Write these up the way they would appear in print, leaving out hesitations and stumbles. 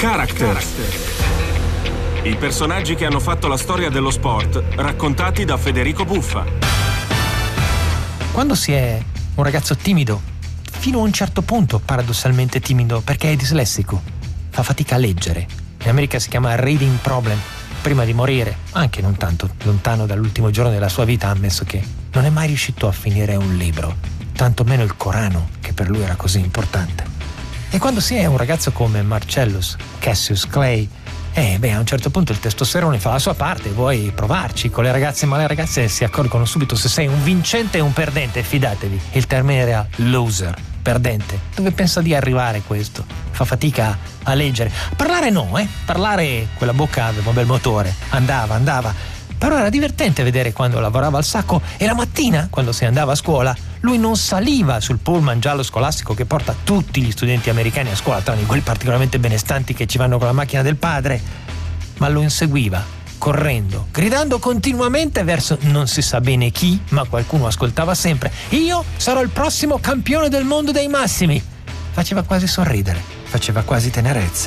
Character. I personaggi che hanno fatto la storia dello sport, raccontati da Federico Buffa. Quando si è un ragazzo timido, fino a un certo punto paradossalmente timido perché è dislessico, fa fatica a leggere. In America si chiama reading problem. Prima di morire, anche non tanto lontano dall'ultimo giorno della sua vita, ha ammesso che non è mai riuscito a finire un libro, tantomeno il Corano, che per lui era così importante. E quando si è un ragazzo come Marcellus Cassius Clay, a un certo punto il testosterone fa la sua parte, vuoi provarci con le ragazze, ma le ragazze si accorgono subito se sei un vincente o un perdente, fidatevi. Il termine era loser, perdente. Dove pensa di arrivare questo? Fa fatica a leggere. Parlare no, Parlare, quella bocca aveva un bel motore, andava. Però era divertente vedere quando lavorava al sacco e la mattina, quando se ne andava a scuola, lui non saliva sul pullman giallo scolastico che porta tutti gli studenti americani a scuola, tranne quelli particolarmente benestanti che ci vanno con la macchina del padre, ma lo inseguiva, correndo, gridando continuamente verso non si sa bene chi, ma qualcuno ascoltava sempre: io sarò il prossimo campione del mondo dei massimi. Faceva quasi sorridere, faceva quasi tenerezza.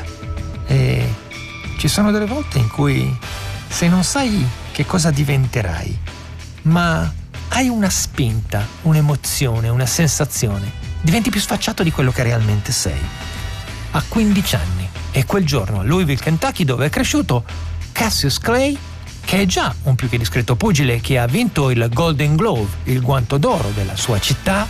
E ci sono delle volte in cui, se non sai che cosa diventerai, ma hai una spinta, un'emozione, una sensazione, diventi più sfacciato di quello che realmente sei. Ha 15 anni e quel giorno a Louisville, Kentucky, dove è cresciuto, Cassius Clay, che è già un più che discreto pugile che ha vinto il Golden Glove, il guanto d'oro della sua città,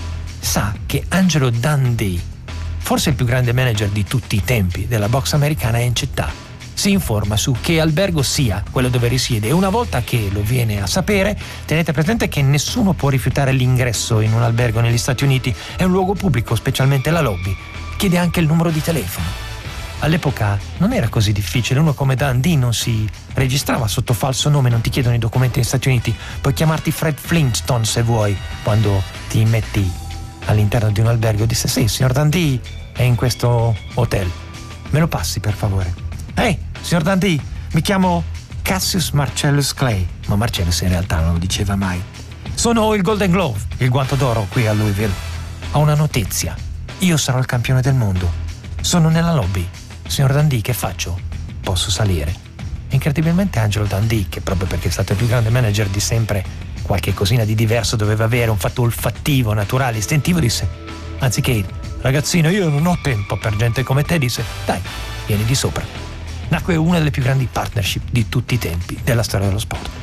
sa che Angelo Dundee, forse il più grande manager di tutti i tempi della box americana, è in città. Si informa su che albergo sia quello dove risiede e una volta che lo viene a sapere, tenete presente che nessuno può rifiutare l'ingresso in un albergo negli Stati Uniti, è un luogo pubblico, specialmente la lobby. Chiede anche il numero di telefono. All'epoca non era così difficile, uno come Dundee non si registrava sotto falso nome, non ti chiedono i documenti negli Stati Uniti, puoi chiamarti Fred Flintstone se vuoi. Quando ti metti all'interno di un albergo disse: sì, il signor Dundee è in questo hotel, me lo passi per favore. Signor Dundee, mi chiamo Cassius Marcellus Clay. Ma Marcellus in realtà non lo diceva mai. Sono il Golden Glove, il guanto d'oro qui a Louisville. Ho una notizia. Io sarò il campione del mondo. Sono nella lobby. Signor Dundee, che faccio? Posso salire? Incredibilmente Angelo Dundee, che proprio perché è stato il più grande manager di sempre, qualche cosina di diverso doveva avere, un fatto olfattivo, naturale, istintivo, disse: anziché ragazzino, io non ho tempo per gente come te, disse: dai, vieni di sopra. Nacque una delle più grandi partnership di tutti i tempi della storia dello sport.